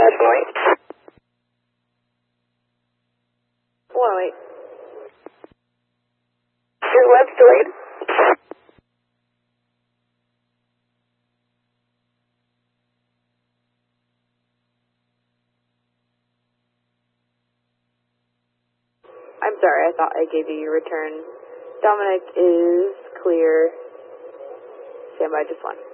That's 108. 108. Your left's delayed. I'm sorry, I thought I gave you your return. Dominic is clear. Stand by, just one.